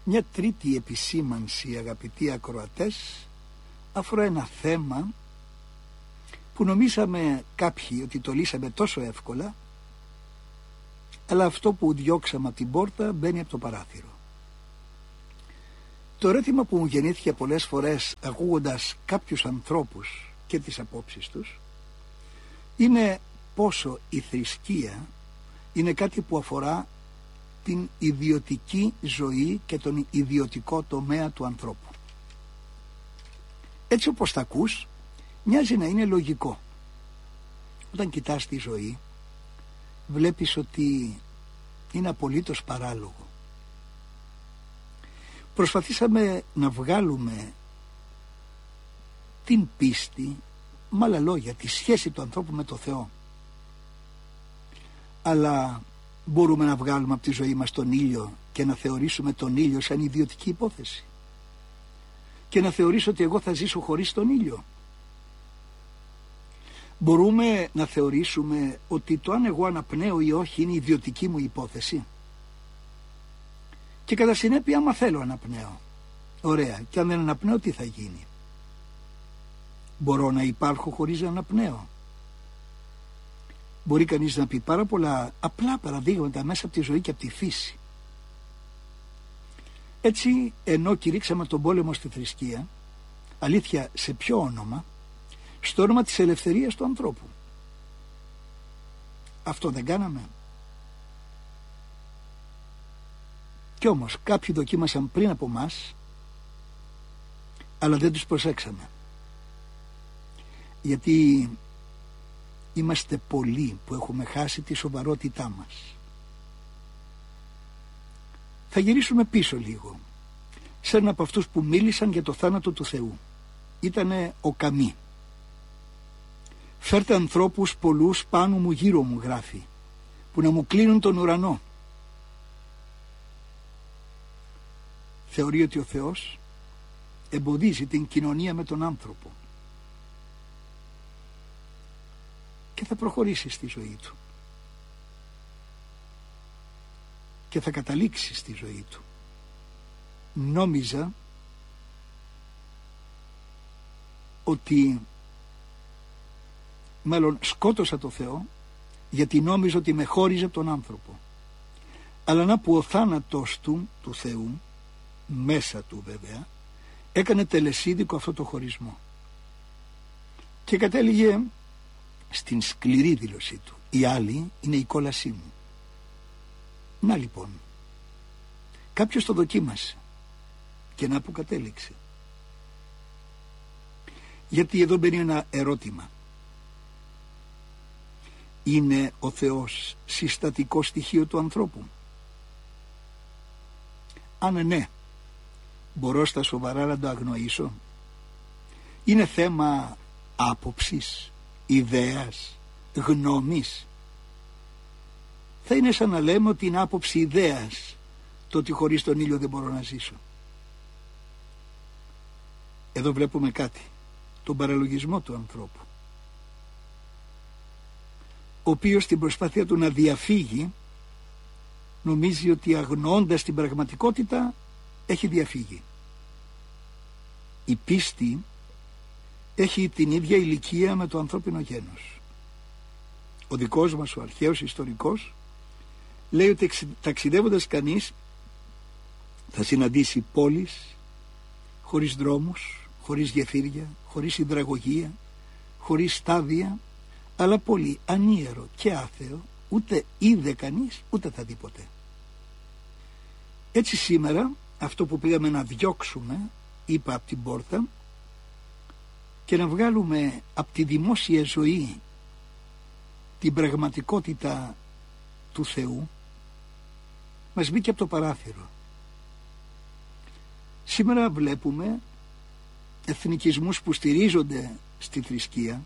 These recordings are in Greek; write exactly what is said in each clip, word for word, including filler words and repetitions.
Μια τρίτη επισήμανση, αγαπητοί ακροατές, αφορά ένα θέμα που νομίζαμε κάποιοι ότι το λύσαμε τόσο εύκολα, αλλά αυτό που διώξαμε από την πόρτα μπαίνει από το παράθυρο. Το ερώτημα που μου γεννήθηκε πολλές φορές ακούγοντας κάποιους ανθρώπους και τις απόψεις τους είναι πόσο η θρησκεία είναι κάτι που αφορά την ιδιωτική ζωή και τον ιδιωτικό τομέα του ανθρώπου. Έτσι όπως τα ακούς, μοιάζει να είναι λογικό. Όταν κοιτάς τη ζωή, βλέπεις ότι είναι απολύτως παράλογο. Προσπαθήσαμε να βγάλουμε την πίστη, με άλλα λόγια, τη σχέση του ανθρώπου με το Θεό. Αλλά μπορούμε να βγάλουμε από τη ζωή μας τον ήλιο και να θεωρήσουμε τον ήλιο σαν ιδιωτική υπόθεση και να θεωρήσω ότι εγώ θα ζήσω χωρίς τον ήλιο? Μπορούμε να θεωρήσουμε ότι το αν εγώ αναπνέω ή όχι είναι ιδιωτική μου υπόθεση και κατά συνέπεια άμα θέλω αναπνέω? Ωραία, και αν δεν αναπνέω τι θα γίνει? Μπορώ να υπάρχω χωρίς να αναπνέω? Μπορεί κανείς να πει πάρα πολλά απλά παραδείγματα μέσα από τη ζωή και από τη φύση. Έτσι, ενώ κηρύξαμε τον πόλεμο στη θρησκεία, αλήθεια σε ποιο όνομα? Στο όνομα της ελευθερίας του ανθρώπου. Αυτό δεν κάναμε? Κι όμως κάποιοι δοκίμασαν πριν από μας, αλλά δεν τους προσέξαμε. Γιατί είμαστε πολλοί που έχουμε χάσει τη σοβαρότητά μας. Θα γυρίσουμε πίσω λίγο σε έναν από αυτούς που μίλησαν για το θάνατο του Θεού. Ήτανε ο Καμί. «Φέρτε ανθρώπους πολλούς πάνω μου, γύρω μου», γράφει, «που να μου κλείνουν τον ουρανό». Θεωρεί ότι ο Θεός εμποδίζει την κοινωνία με τον άνθρωπο και θα προχωρήσει στη ζωή του και θα καταλήξει στη ζωή του. Νόμιζα ότι μάλλον σκότωσα το Θεό γιατί νόμιζα ότι με χώριζε από τον άνθρωπο, αλλά να που ο θάνατος του, του Θεού, μέσα του βέβαια, έκανε τελεσίδικο αυτό το χωρισμό και κατέληγε στην σκληρή δήλωσή του: η άλλη είναι η κόλασή μου. Να λοιπόν, κάποιος το δοκίμασε και να που κατέληξε. Γιατί εδώ μπαίνει ένα ερώτημα. Είναι ο Θεός συστατικό στοιχείο του ανθρώπου? Αν ναι, μπορώ στα σοβαρά να το αγνοήσω? Είναι θέμα άποψης, ιδέας, γνώμης? Θα είναι σαν να λέμε ότι είναι άποψη ιδέας το ότι χωρίς τον ήλιο δεν μπορώ να ζήσω. Εδώ βλέπουμε κάτι, τον παραλογισμό του ανθρώπου, ο οποίος στην προσπάθεια του να διαφύγει νομίζει ότι αγνοώντας την πραγματικότητα έχει διαφύγει. Η πίστη έχει την ίδια ηλικία με το ανθρώπινο γένος. Ο δικός μας ο αρχαίος ιστορικός λέει ότι ταξιδεύοντας κανείς θα συναντήσει πόλεις χωρίς δρόμους, χωρίς γεφύρια, χωρίς υδραγωγεία, χωρίς στάδια, αλλά πολύ ανίερο και άθεο, ούτε είδε κανείς ούτε θα δει ποτέ. Έτσι σήμερα αυτό που πήγαμε να διώξουμε, είπα, από την πόρτα και να βγάλουμε από τη δημόσια ζωή την πραγματικότητα του Θεού, μας μπήκε από το παράθυρο. Σήμερα βλέπουμε εθνικισμούς που στηρίζονται στη θρησκεία,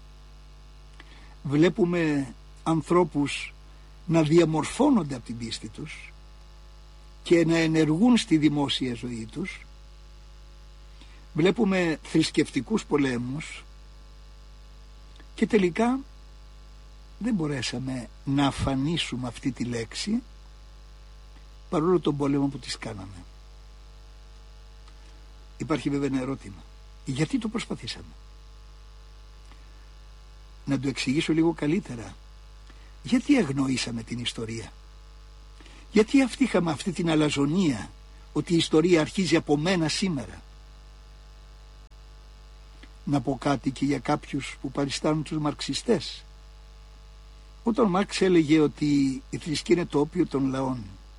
βλέπουμε ανθρώπους να διαμορφώνονται από την πίστη τους και να ενεργούν στη δημόσια ζωή τους, βλέπουμε θρησκευτικούς πολέμους και τελικά δεν μπορέσαμε να αφανίσουμε αυτή τη λέξη παρόλο τον πόλεμο που τις κάναμε. υπάρχει βέβαια ένα ερώτημα. Γιατί το προσπαθήσαμε? Να το εξηγήσω λίγο καλύτερα. Γιατί αγνοήσαμε την ιστορία? Γιατί αυτή είχαμε αυτή την αλαζονία ότι η ιστορία αρχίζει από μένα σήμερα? Να πω κάτι και για κάποιους που παριστάνουν τους μαρξιστές. Όταν ο Μάρξ έλεγε ότι η θρησκεία είναι το όπιο των λαών,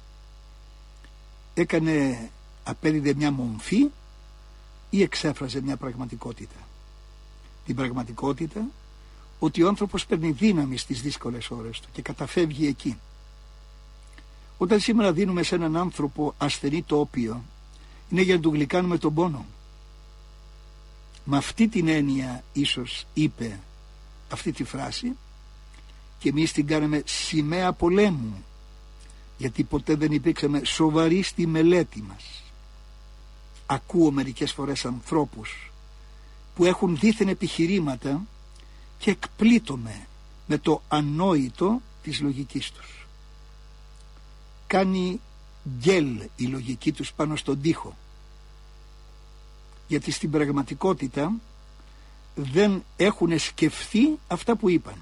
έκανε, απέδιδε μια μομφή ή εξέφραζε μια πραγματικότητα? Την πραγματικότητα ότι ο άνθρωπος παίρνει δύναμη στις δύσκολες ώρες του και καταφεύγει εκεί. Όταν σήμερα δίνουμε σε έναν άνθρωπο ασθενή το όπιο, είναι για να του γλυκάνουμε τον πόνο. Με αυτή την έννοια ίσως είπε αυτή τη φράση και εμείς την κάναμε σημαία πολέμου, γιατί ποτέ δεν υπήρξαμε σοβαροί στη μελέτη μας. Ακούω μερικές φορές ανθρώπους που έχουν δίθεν επιχειρήματα και εκπλήττομαι με το ανόητο της λογικής τους. Κάνει γκέλ η λογική τους πάνω στον τοίχο, γιατί στην πραγματικότητα δεν έχουν σκεφτεί αυτά που είπαν.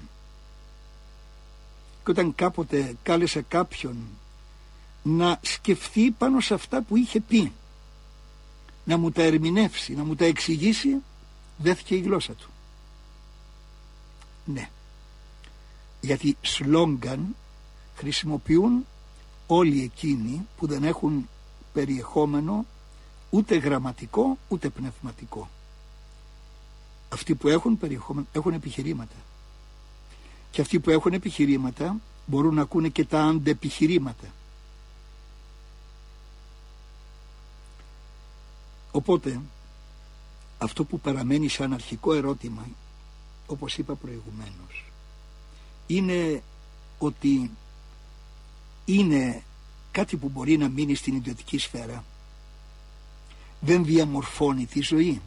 Και όταν κάποτε κάλεσε κάποιον να σκεφτεί πάνω σε αυτά που είχε πει, να μου τα ερμηνεύσει, να μου τα εξηγήσει, δέθηκε η γλώσσα του. Ναι, γιατί σλόγγαν χρησιμοποιούν όλοι εκείνοι που δεν έχουν περιεχόμενο ούτε γραμματικό ούτε πνευματικό. Αυτοί που έχουν περιεχόμενο έχουν επιχειρήματα, και αυτοί που έχουν επιχειρήματα μπορούν να ακούνε και τα αντεπιχειρήματα. Οπότε αυτό που παραμένει σαν αρχικό ερώτημα, όπως είπα προηγουμένως, είναι ότι είναι κάτι που μπορεί να μείνει στην ιδιωτική σφαίρα. Δεν διαμορφώνει τη ζωή.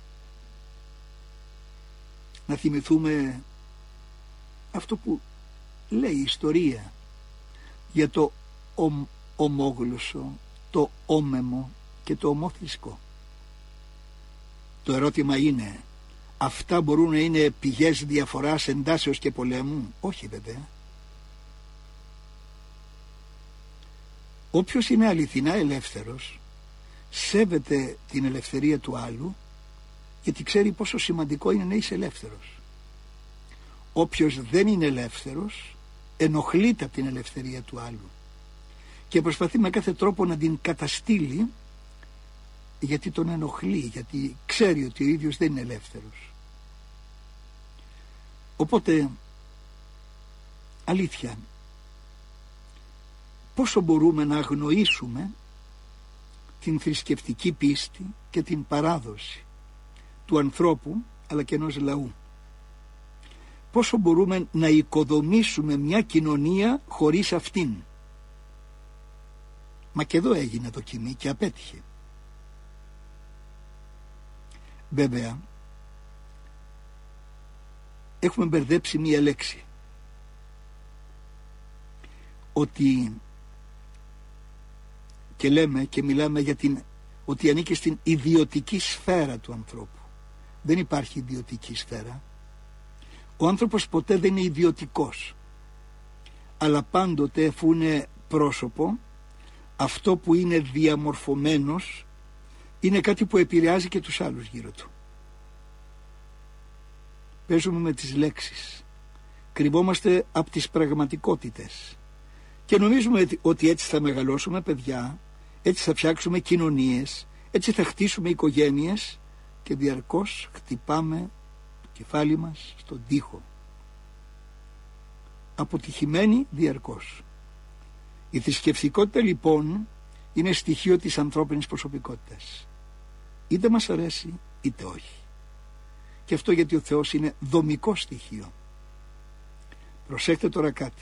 Να θυμηθούμε αυτό που λέει η ιστορία για το ομ, ομόγλωσσο, το όμεμο και το ομόθρησκο. Το ερώτημα είναι, αυτά μπορούν να είναι πηγές διαφοράς, εντάσεως και πολέμου? Όχι βέβαια. Όποιος είναι αληθινά ελεύθερος σέβεται την ελευθερία του άλλου, γιατί ξέρει πόσο σημαντικό είναι να είσαι ελεύθερος. Όποιος δεν είναι ελεύθερος ενοχλείται από την ελευθερία του άλλου και προσπαθεί με κάθε τρόπο να την καταστήλει, γιατί τον ενοχλεί, γιατί ξέρει ότι ο ίδιος δεν είναι ελεύθερος. Οπότε, αλήθεια, πόσο μπορούμε να αγνοήσουμε την θρησκευτική πίστη και την παράδοση του ανθρώπου αλλά και ενός λαού? Πόσο μπορούμε να οικοδομήσουμε μια κοινωνία χωρίς αυτήν? Μα και εδώ έγινε δοκιμή και απέτυχε. Βέβαια, έχουμε μπερδέψει μία λέξη, ότι και λέμε και μιλάμε για την, ότι ανήκει στην ιδιωτική σφαίρα του ανθρώπου. Δεν υπάρχει ιδιωτική σφαίρα. Ο άνθρωπος ποτέ δεν είναι ιδιωτικός, αλλά πάντοτε, αφού είναι πρόσωπο, αυτό που είναι διαμορφωμένος είναι κάτι που επηρεάζει και τους άλλους γύρω του. Παίζουμε με τις λέξεις, κρυβόμαστε από τις πραγματικότητες και νομίζουμε ότι έτσι θα μεγαλώσουμε παιδιά, έτσι θα φτιάξουμε κοινωνίες, έτσι θα χτίσουμε οικογένειες, και διαρκώς χτυπάμε το κεφάλι μας στον τοίχο. Αποτυχημένοι διαρκώς. Η θρησκευτικότητα λοιπόν είναι στοιχείο της ανθρώπινης προσωπικότητας. Είτε μας αρέσει είτε όχι. Και αυτό γιατί ο Θεός είναι δομικό στοιχείο. Προσέξτε τώρα κάτι.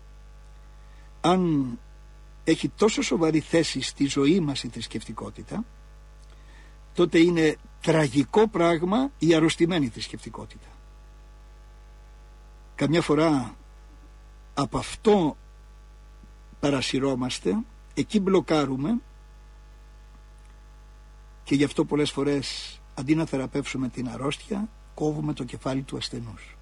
Αν έχει τόσο σοβαρή θέση στη ζωή μας η θρησκευτικότητα, τότε είναι τραγικό πράγμα η αρρωστημένη θρησκευτικότητα. Καμιά φορά από αυτό παρασυρώμαστε, εκεί μπλοκάρουμε Και γι' αυτό πολλές φορές, αντί να θεραπεύσουμε την αρρώστια, κόβουμε το κεφάλι του ασθενούς.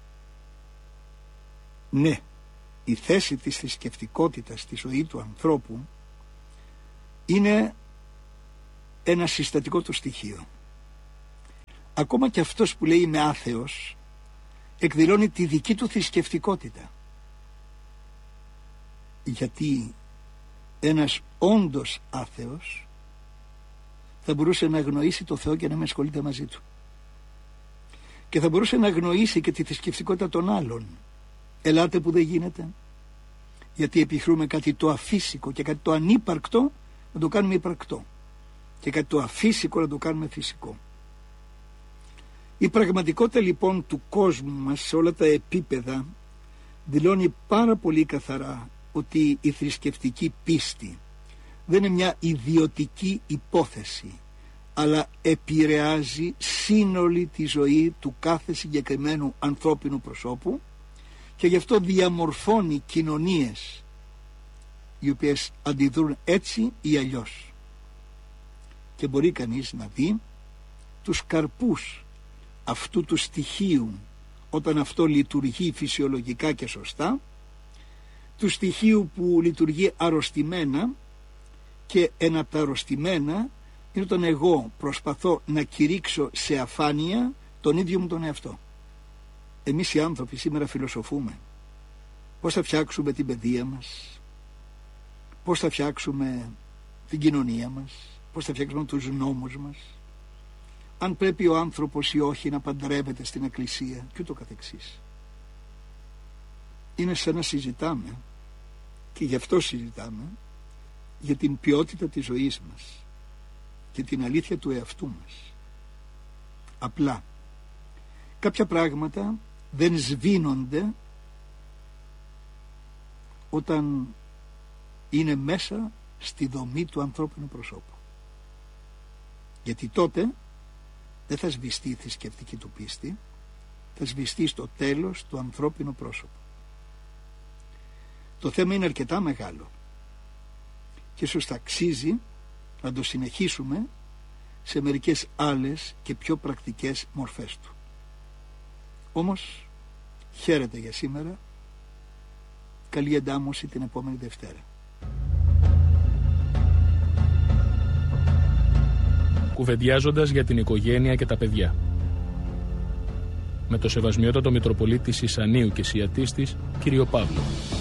Ναι, η θέση της θρησκευτικότητας στη ζωή του ανθρώπου είναι ένα συστατικό του στοιχείο. Ακόμα και αυτός που λέει είμαι άθεος εκδηλώνει τη δική του θρησκευτικότητα. Γιατί ένας όντως άθεος θα μπορούσε να αγνοήσει το Θεό και να μην ασχολείται μαζί του. Και θα μπορούσε να αγνοήσει και τη θρησκευτικότητα των άλλων. Ελάτε που δεν γίνεται. Γιατί επιχρούμε κάτι το αφύσικο και κάτι το ανύπαρκτο να το κάνουμε υπαρκτό. Και κάτι το αφύσικο να το κάνουμε φυσικό. Η πραγματικότητα λοιπόν του κόσμου μας σε όλα τα επίπεδα δηλώνει πάρα πολύ καθαρά ότι η θρησκευτική πίστη δεν είναι μια ιδιωτική υπόθεση, αλλά επηρεάζει σύνολη τη ζωή του κάθε συγκεκριμένου ανθρώπινου προσώπου και γι' αυτό διαμορφώνει κοινωνίες οι οποίες αντιδρούν έτσι ή αλλιώς. Και μπορεί κανείς να δει τους καρπούς αυτού του στοιχείου όταν αυτό λειτουργεί φυσιολογικά και σωστά, του στοιχείου που λειτουργεί αρρωστημένα, και ένα από τα αρρωστημένα είναι όταν εγώ προσπαθώ να κηρύξω σε αφάνεια τον ίδιο μου τον εαυτό. Εμείς οι άνθρωποι σήμερα φιλοσοφούμε πώς θα φτιάξουμε την παιδεία μας, πώς θα φτιάξουμε την κοινωνία μας, πώς θα φτιάξουμε τους νόμους μας, αν πρέπει ο άνθρωπος ή όχι να παντρεύεται στην εκκλησία και ούτω καθεξής. Είναι σαν να συζητάμε, και γι' αυτό συζητάμε, για την ποιότητα της ζωής μας και την αλήθεια του εαυτού μας. Απλά κάποια πράγματα δεν σβήνονται όταν είναι μέσα στη δομή του ανθρώπινου προσώπου. Γιατί τότε δεν θα σβηστεί η θρησκευτική του πίστη, θα σβηστεί στο τέλος το ανθρώπινο πρόσωπο. Το θέμα είναι αρκετά μεγάλο και ίσως θα αξίζει να το συνεχίσουμε σε μερικές άλλες και πιο πρακτικές μορφές του. Όμως χαίρετε για σήμερα. Καλή εντάμωση την επόμενη Δευτέρα. Κουβεντιάζοντας για την οικογένεια και τα παιδιά. Με το Σεβασμιότατο Μητροπολίτη Σισανίου και Σιατίστης, κύριο Παύλο.